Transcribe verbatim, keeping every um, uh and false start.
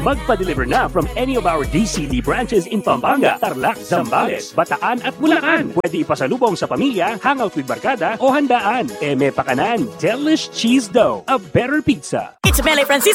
Magpa-deliver na from any of our D C D branches in Pampanga, Tarlac, Zambales, Bataan at Bulacan. Pwede ipasalubong sa pamilya, hangout with barkada o handaan. Eme Pakanan, Delish Cheese Dough, a better pizza. It's Mele Francisco